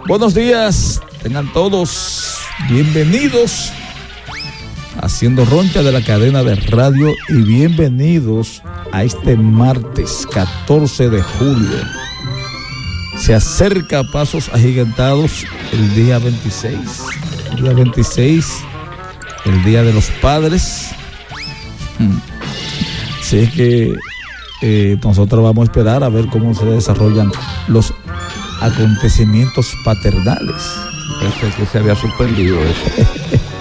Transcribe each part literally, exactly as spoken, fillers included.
Buenos días, tengan todos bienvenidos Haciendo Roncha de la cadena de radio y bienvenidos a este martes catorce de julio. Se acerca a pasos agigantados el día veintiséis, el día veintiséis, el día de los padres. Así es que eh, nosotros vamos a esperar a ver cómo se desarrollan los acontecimientos paternales. Pensé que se había suspendido eso.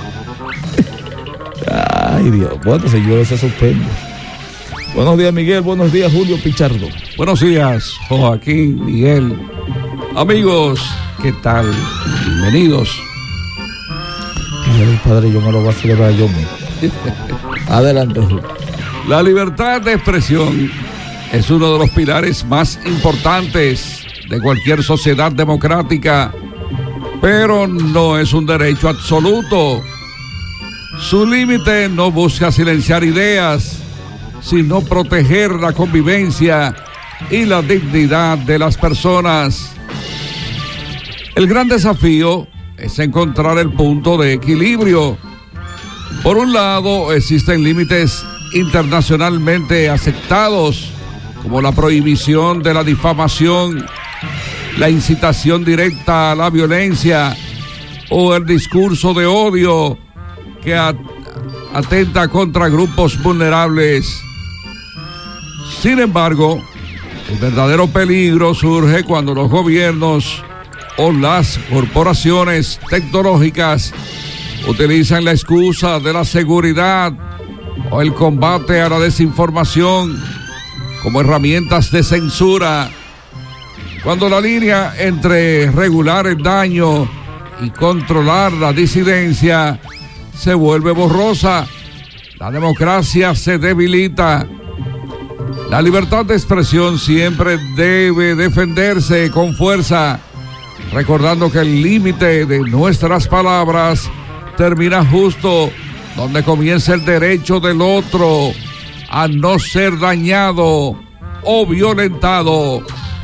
Ay, Dios. Bueno, señores, se suspende. Buenos días, Miguel. Buenos días, Julio Pichardo. Buenos días, Joaquín, Miguel. Amigos, ¿qué tal? Bienvenidos. Miguel, padre, yo me lo voy a celebrar yo mismo. Adelante, Julio. La libertad de expresión es uno de los pilares más importantes de cualquier sociedad democrática, pero no es un derecho absoluto. Su límite no busca silenciar ideas, sino proteger la convivencia y la dignidad de las personas. El gran desafío es encontrar el punto de equilibrio. Por un lado, existen límites internacionalmente aceptados, como la prohibición de la difamación, la incitación directa a la violencia o el discurso de odio que atenta contra grupos vulnerables. Sin embargo, el verdadero peligro surge cuando los gobiernos o las corporaciones tecnológicas utilizan la excusa de la seguridad o el combate a la desinformación como herramientas de censura. Cuando la línea entre regular el daño y controlar la disidencia se vuelve borrosa, la democracia se debilita. La libertad de expresión siempre debe defenderse con fuerza, recordando que el límite de nuestras palabras termina justo donde comienza el derecho del otro a no ser dañado o violentado.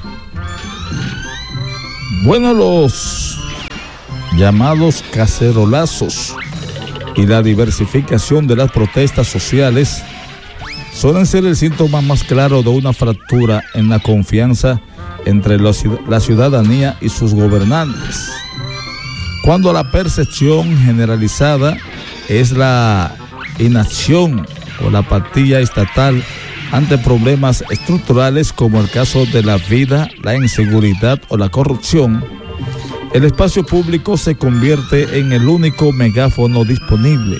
Bueno, los llamados cacerolazos y la diversificación de las protestas sociales suelen ser el síntoma más claro de una fractura en la confianza entre los, la ciudadanía y sus gobernantes. Cuando la percepción generalizada es la inacción o la apatía estatal ante problemas estructurales como el caso de la vida, la inseguridad o la corrupción, el espacio público se convierte en el único megáfono disponible.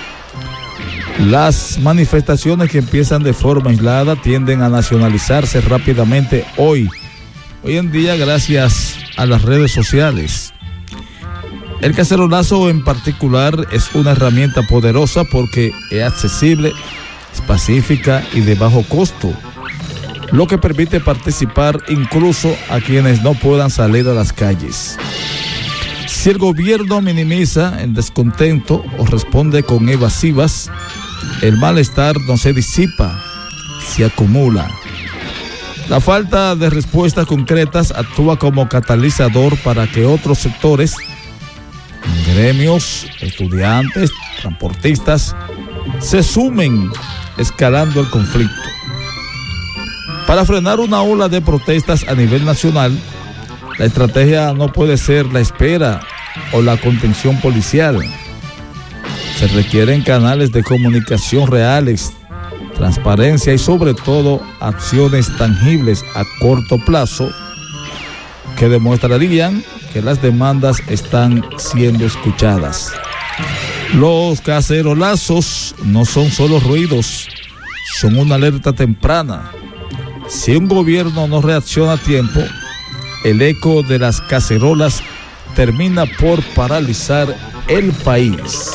Las manifestaciones que empiezan de forma aislada tienden a nacionalizarse rápidamente hoy, hoy en día gracias a las redes sociales. El cacerolazo en particular es una herramienta poderosa porque es accesible, es pacífica y de bajo costo, lo que permite participar incluso a quienes no puedan salir a las calles. Si el gobierno minimiza el descontento o responde con evasivas, el malestar no se disipa, se acumula. La falta de respuestas concretas actúa como catalizador para que otros sectores, gremios, estudiantes, transportistas, se sumen, escalando el conflicto. Para frenar una ola de protestas a nivel nacional, la estrategia no puede ser la espera o la contención policial. Se requieren canales de comunicación reales, transparencia y sobre todo acciones tangibles a corto plazo que demostrarían que las demandas están siendo escuchadas. Los cacerolazos no son solo ruidos, son una alerta temprana. Si un gobierno no reacciona a tiempo, el eco de las cacerolas termina por paralizar el país.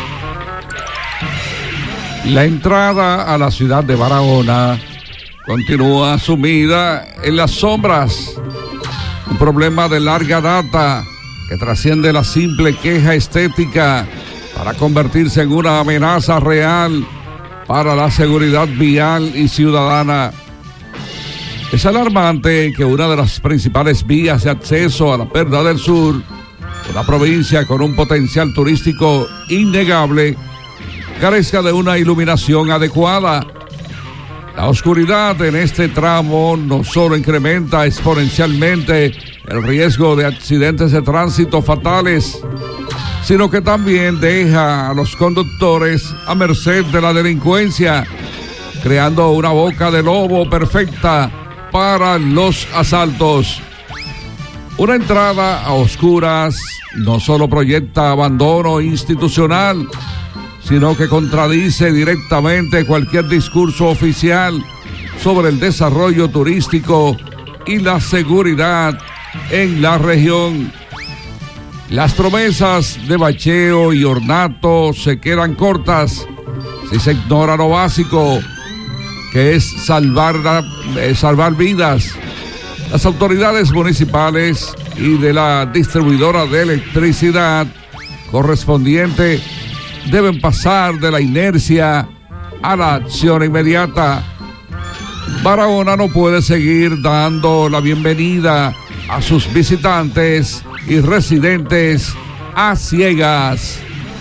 La entrada a la ciudad de Barahona continúa sumida en las sombras. Un problema de larga data que trasciende la simple queja estética para convertirse en una amenaza real para la seguridad vial y ciudadana. Es alarmante que una de las principales vías de acceso a la Perla del Sur, una provincia con un potencial turístico innegable, carezca de una iluminación adecuada. La oscuridad en este tramo no solo incrementa exponencialmente el riesgo de accidentes de tránsito fatales, sino que también deja a los conductores a merced de la delincuencia, creando una boca de lobo perfecta para los asaltos. Una entrada a oscuras no solo proyecta abandono institucional, sino que contradice directamente cualquier discurso oficial sobre el desarrollo turístico y la seguridad en la región. Las promesas de bacheo y ornato se quedan cortas si se ignora lo básico, que es salvar, eh, salvar vidas. Las autoridades municipales y de la distribuidora de electricidad correspondiente deben pasar de la inercia a la acción inmediata. Barahona no puede seguir dando la bienvenida a sus visitantes y residentes a ciegas.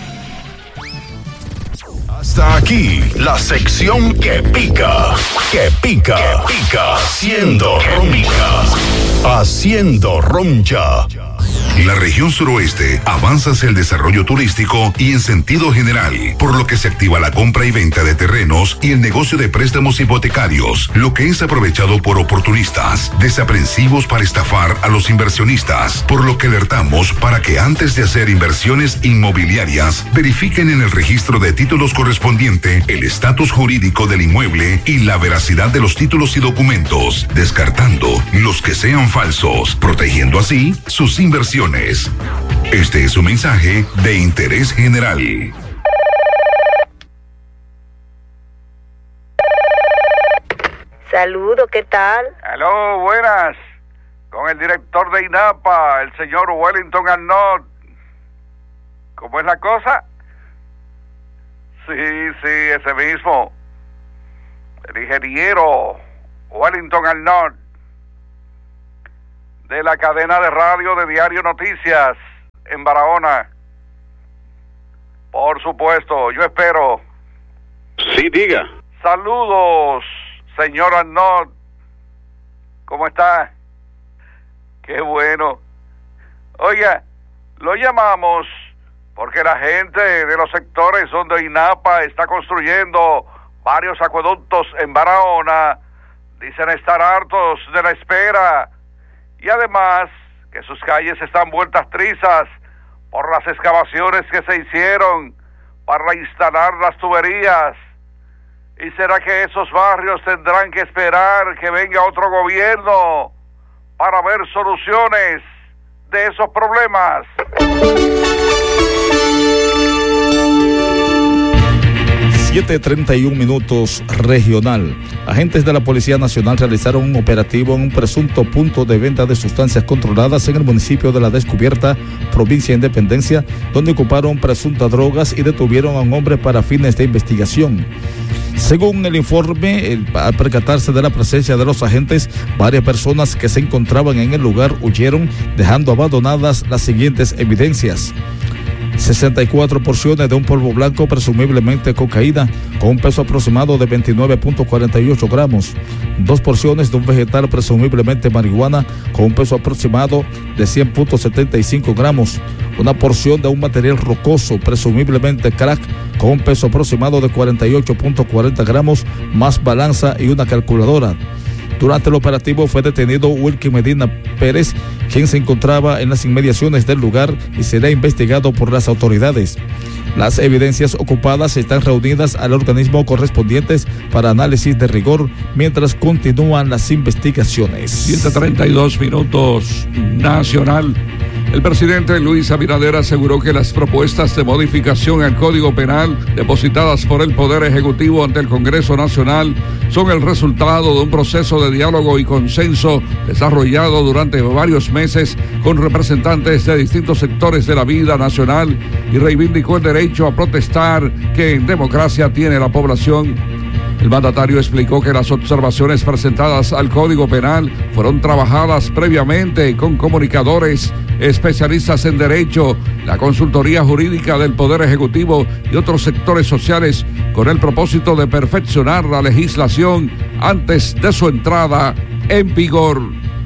Hasta aquí la sección que pica, que pica, que pica, haciendo roncha, haciendo roncha. La región suroeste avanza hacia el desarrollo turístico y en sentido general, por lo que se activa la compra y venta de terrenos y el negocio de préstamos hipotecarios, lo que es aprovechado por oportunistas, desaprensivos para estafar a los inversionistas, por lo que alertamos para que antes de hacer inversiones inmobiliarias, verifiquen en el registro de títulos correspondiente el estatus jurídico del inmueble y la veracidad de los títulos y documentos, descartando los que sean falsos, protegiendo así sus inversiones. Este es un mensaje de interés general. Saludo, ¿qué tal? Aló, buenas. Con el director de INAPA, el señor Wellington Arnott. ¿Cómo es la cosa? Sí, sí, ese mismo. El ingeniero Wellington Arnott, de la cadena de radio de Diario Noticias en Barahona. Por supuesto, yo espero. Sí, diga. Saludos, señor Arnott. ¿Cómo está? Qué bueno. Oiga, lo llamamos porque la gente de los sectores donde INAPA está construyendo varios acueductos en Barahona dicen estar hartos de la espera. Y además, que sus calles están vueltas trizas por las excavaciones que se hicieron para instalar las tuberías. ¿Y será que esos barrios tendrán que esperar que venga otro gobierno para ver soluciones de esos problemas? siete treinta y un minutos regional. Agentes de la Policía Nacional realizaron un operativo en un presunto punto de venta de sustancias controladas en el municipio de La Descubierta, provincia de Independencia, donde ocuparon presuntas drogas y detuvieron a un hombre para fines de investigación. Según el informe, el, al percatarse de la presencia de los agentes, varias personas que se encontraban en el lugar huyeron, dejando abandonadas las siguientes evidencias: sesenta y cuatro porciones de un polvo blanco, presumiblemente cocaína, con un peso aproximado de veintinueve punto cuarenta y ocho gramos. Dos porciones de un vegetal, presumiblemente marihuana, con un peso aproximado de cien punto setenta y cinco gramos. Una porción de un material rocoso, presumiblemente crack, con un peso aproximado de cuarenta y ocho punto cuarenta gramos, más balanza y una calculadora. Durante el operativo fue detenido Wilkie Medina Pérez, quien se encontraba en las inmediaciones del lugar y será investigado por las autoridades. Las evidencias ocupadas están reunidas al organismo correspondientes para análisis de rigor mientras continúan las investigaciones. siete treinta y dos minutos nacional. El presidente Luis Abinader aseguró que las propuestas de modificación al Código Penal depositadas por el Poder Ejecutivo ante el Congreso Nacional son el resultado de un proceso de diálogo y consenso desarrollado durante varios meses con representantes de distintos sectores de la vida nacional, y reivindicó el derecho a protestar que en democracia tiene la población. El mandatario explicó que las observaciones presentadas al Código Penal fueron trabajadas previamente con comunicadores, especialistas en derecho, la consultoría jurídica del Poder Ejecutivo y otros sectores sociales con el propósito de perfeccionar la legislación antes de su entrada en vigor.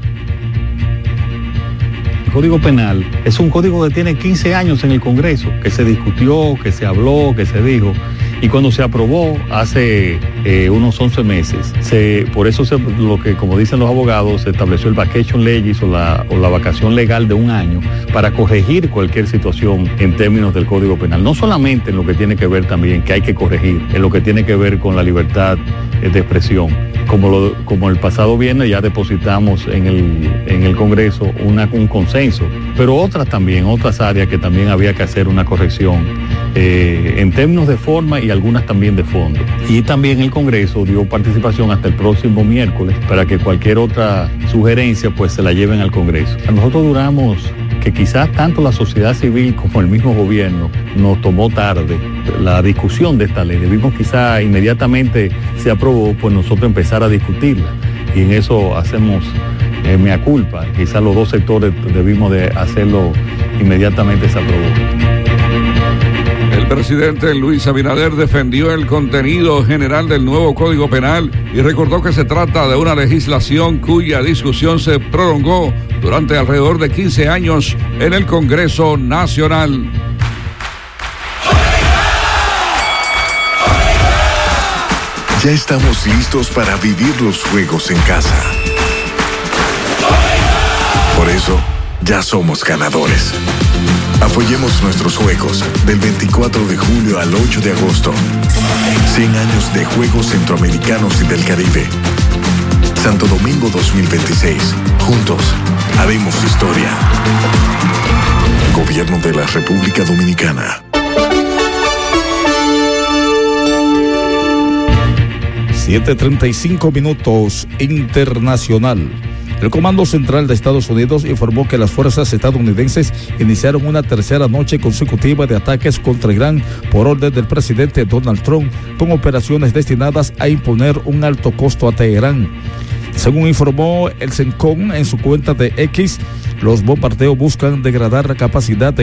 El Código Penal es un código que tiene quince años en el Congreso, que se discutió, que se habló, que se dijo. Y cuando se aprobó hace eh, unos once meses, se, por eso se, lo que, como dicen los abogados, se estableció el vacation legis o la, o la vacación legal de un año para corregir cualquier situación en términos del Código Penal. No solamente en lo que tiene que ver también, que hay que corregir, en lo que tiene que ver con la libertad eh, de expresión. Como, lo, como el pasado viernes ya depositamos en el, en el Congreso una, un consenso, pero otras también, otras áreas que también había que hacer una corrección eh, en términos de forma y algunas también de fondo. Y también el Congreso dio participación hasta el próximo miércoles para que cualquier otra sugerencia pues se la lleven al Congreso. Nosotros duramos, que quizás tanto la sociedad civil como el mismo gobierno nos tomó tarde la discusión de esta ley. Debimos quizás inmediatamente se aprobó, pues nosotros empezar a discutirla. Y en eso hacemos eh, mea culpa. Quizás los dos sectores debimos de hacerlo inmediatamente se aprobó. El presidente Luis Abinader defendió el contenido general del nuevo Código Penal y recordó que se trata de una legislación cuya discusión se prolongó durante alrededor de quince años en el Congreso Nacional. Ya estamos listos para vivir los juegos en casa. Por eso, ya somos ganadores. Apoyemos nuestros juegos del veinticuatro de julio al ocho de agosto. cien años de Juegos Centroamericanos y del Caribe. Santo Domingo dos mil veintiséis. Juntos, haremos historia. Gobierno de la República Dominicana. siete treinta y cinco minutos internacional. El Comando Central de Estados Unidos informó que las fuerzas estadounidenses iniciaron una tercera noche consecutiva de ataques contra Irán por orden del presidente Donald Trump, con operaciones destinadas a imponer un alto costo a Teherán. Según informó el CENTCOM en su cuenta de X, los bombardeos buscan degradar la capacidad de